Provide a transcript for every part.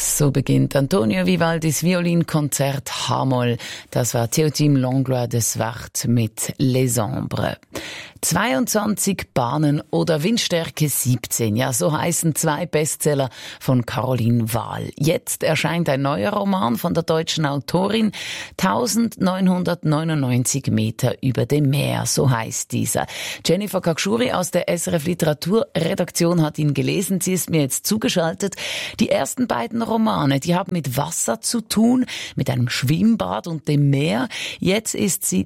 So beginnt Antonio Vivaldis Violinkonzert H-Moll. Das war Théotime Langlois de Swart mit Les Ombres. 22 Bahnen oder Windstärke 17. Ja, so heißen 2 Bestseller von Caroline Wahl. Jetzt erscheint ein neuer Roman von der deutschen Autorin. 1999 Meter über dem Meer, so heißt dieser. Jennifer Kakshuri aus der SRF Literaturredaktion hat ihn gelesen. Sie ist mir jetzt zugeschaltet. Die ersten beiden Romane, die haben mit Wasser zu tun, mit einem Schwimmbad und dem Meer. Jetzt ist sie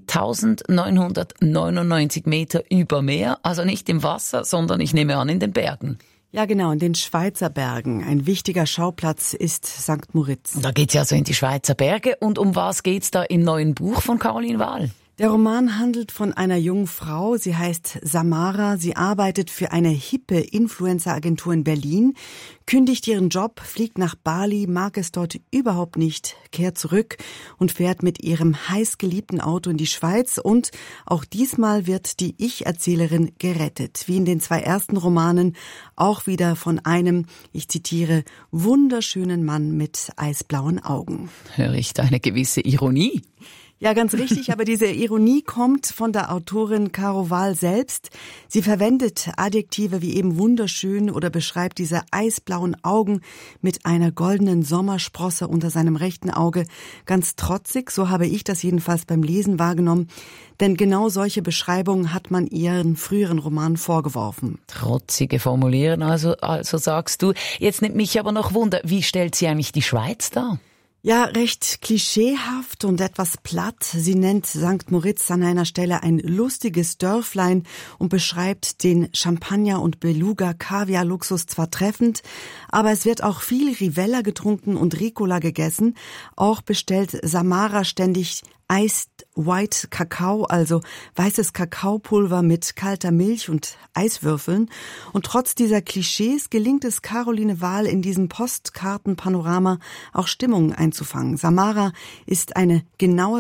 1999 Meter über Meer, also nicht im Wasser, sondern ich nehme an in den Bergen. Ja, genau, in den Schweizer Bergen. Ein wichtiger Schauplatz ist St. Moritz. Da geht's ja so in die Schweizer Berge. Und um was geht's da im neuen Buch von Caroline Wahl? Der Roman handelt von einer jungen Frau. Sie heißt Samara. Sie arbeitet für eine hippe Influencer-Agentur in Berlin, kündigt ihren Job, fliegt nach Bali, mag es dort überhaupt nicht, kehrt zurück und fährt mit ihrem heißgeliebten Auto in die Schweiz. Und auch diesmal wird die Ich-Erzählerin gerettet. Wie in den 2 ersten Romanen, auch wieder von einem, ich zitiere, wunderschönen Mann mit eisblauen Augen. Höre ich da eine gewisse Ironie? Ja, ganz richtig, aber diese Ironie kommt von der Autorin Caro Wahl selbst. Sie verwendet Adjektive wie eben wunderschön oder beschreibt diese eisblauen Augen mit einer goldenen Sommersprosse unter seinem rechten Auge ganz trotzig, so habe ich das jedenfalls beim Lesen wahrgenommen, denn genau solche Beschreibungen hat man ihren früheren Roman vorgeworfen. Trotzige Formulieren, also sagst du. Jetzt nimmt mich aber noch Wunder, wie stellt sie eigentlich die Schweiz dar? Ja, recht klischeehaft und etwas platt. Sie nennt St. Moritz an einer Stelle ein lustiges Dörflein und beschreibt den Champagner- und Beluga-Kaviar-Luxus zwar treffend, aber es wird auch viel Rivella getrunken und Ricola gegessen. Auch bestellt Samara ständig Iced White Kakao, also weißes Kakaopulver mit kalter Milch und Eiswürfeln. Und trotz dieser Klischees gelingt es Caroline Wahl in diesem Postkartenpanorama auch Stimmungen einzufangen. Samara ist eine genaue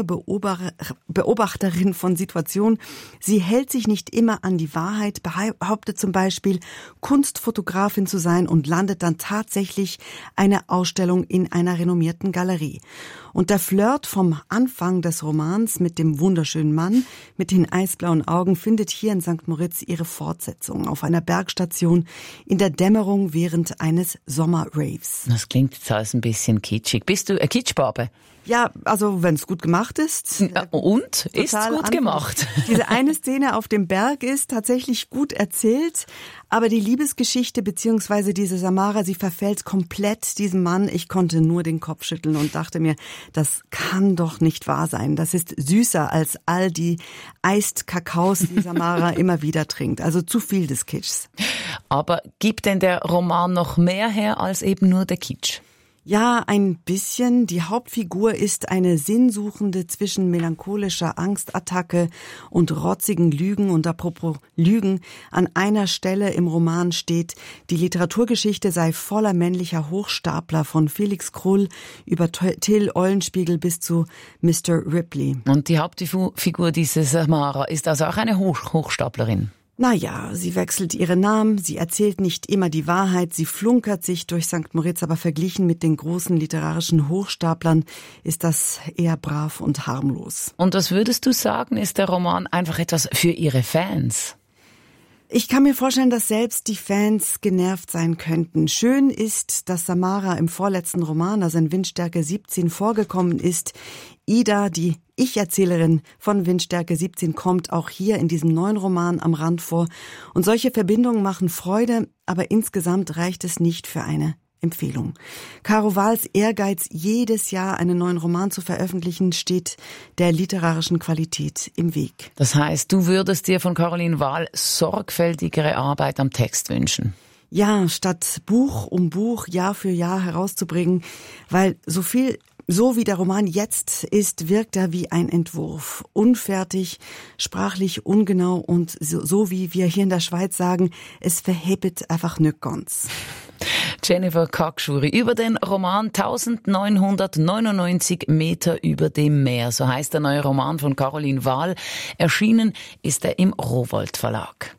Beobachterin von Situationen. Sie hält sich nicht immer an die Wahrheit, behauptet zum Beispiel, Kunstfotografin zu sein und landet dann tatsächlich eine Ausstellung in einer renommierten Galerie. Und der Flirt vom Anfang des Romans mit dem wunderschönen Mann mit den eisblauen Augen findet hier in St. Moritz ihre Fortsetzung auf einer Bergstation in der Dämmerung während eines Sommerraves. Das klingt jetzt alles ein bisschen kitschig. Bist du eine Kitschbarbe? Ja, also wenn es gut gemacht ist. Und? Ist gut gemacht. Diese eine Szene auf dem Berg ist tatsächlich gut erzählt, aber die Liebesgeschichte beziehungsweise diese Samara, sie verfällt komplett diesem Mann. Ich konnte nur den Kopf schütteln und dachte mir, das kann doch nicht wahr sein. Das ist süßer als all die Iced Kakaos, die Samara immer wieder trinkt. Also zu viel des Kitschs. Aber gibt denn der Roman noch mehr her als eben nur der Kitsch? Ja, ein bisschen. Die Hauptfigur ist eine Sinnsuchende zwischen melancholischer Angstattacke und rotzigen Lügen. Und apropos Lügen, an einer Stelle im Roman steht, die Literaturgeschichte sei voller männlicher Hochstapler von Felix Krull über Till Eulenspiegel bis zu Mr. Ripley. Und die Hauptfigur dieses Samara ist also auch eine Hochstaplerin? Naja, sie wechselt ihre Namen, sie erzählt nicht immer die Wahrheit, sie flunkert sich durch St. Moritz, aber verglichen mit den großen literarischen Hochstaplern ist das eher brav und harmlos. Und was würdest du sagen, ist der Roman einfach etwas für ihre Fans? Ich kann mir vorstellen, dass selbst die Fans genervt sein könnten. Schön ist, dass Samara im vorletzten Roman, also in Windstärke 17, vorgekommen ist. Ida, die Ich-Erzählerin von Windstärke 17, kommt auch hier in diesem neuen Roman am Rand vor. Und solche Verbindungen machen Freude, aber insgesamt reicht es nicht für eine Empfehlung. Caro Wahls Ehrgeiz, jedes Jahr einen neuen Roman zu veröffentlichen, steht der literarischen Qualität im Weg. Das heißt, du würdest dir von Caroline Wahl sorgfältigere Arbeit am Text wünschen? Ja, statt Buch um Buch Jahr für Jahr herauszubringen, weil so wie der Roman jetzt ist, wirkt er wie ein Entwurf. Unfertig, sprachlich ungenau und so wie wir hier in der Schweiz sagen, es verhebt einfach nicht ganz. Jennifer Kakshuri über den Roman 1999 Meter über dem Meer. So heißt der neue Roman von Caroline Wahl. Erschienen ist er im Rowohlt Verlag.